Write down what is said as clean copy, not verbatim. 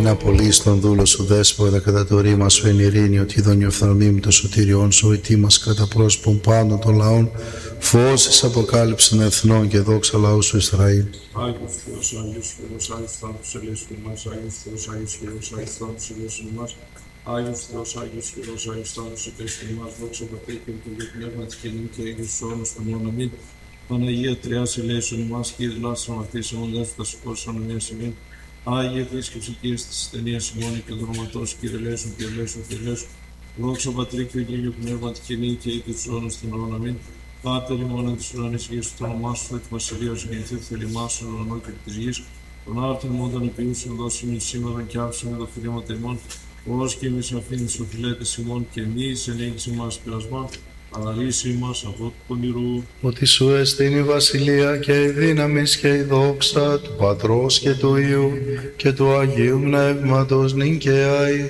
μην απολύεις τον δούλο σου δέσποτα κατά το ρήμα σου εν ειρήνη, ότι δόνει οφθαλμή με το σωτήριόν σου, ετή μας κατά πρόσωπον πάντων των λαών, φως εις αποκάλυψην εθνών και δόξα λαού σου Ισραήλ. Άγιος Θεός, Άγιος Θεός, Άγιος Θάνατος ελέησον ημάς, Άγιος Θεός, Άγιος Θεός, Άγιος Θάνατος ελέησον ημάς, Άγιος Θεός, Άγιος Θεός, Άγιος Θάνατος ελέησον ημάς, δόξα Πατρί και του Αγίου Πνεύματος και νυν και Αγίους αιώνας των αιώνων αμήν. Παναγία Τριάς ελέησον ημάς, Κύριε Λάσσης αμαρτίας ημών, δέσποτα σηκώσον ανομίας ημών. Άγιε επίσκεψη Κύριε της ασθενείας ημών και δροματός, Κύριε ελέησον και ελέησον και ελέησον. Δόξα Πατρί και του Αγίου Πνεύματος και νυν και Αγίους αιώνας των αιώνων αμήν. Πάτερ ημών εν της ουρανής γης, το όνομά σου, θέτει βασιλείως γεννηθεί, θέλημά σου, ουρανό και της γης. Τον άρτον ημών των επιούσεων δώσιμην σήμερα και άψιμην τα φυλήματα ημών, ως και εμείς αφήνεις ο φιλέτες ημών και εμείς ενέγγις ημάς πειρασμά, αλλά ρίση ημάς από του πονηρού. Ότι σου εστίν η βασιλεία και η δύναμις και η δόξα του Πατρός και του Υιού και του Αγίου Πνεύματος νυν και αεί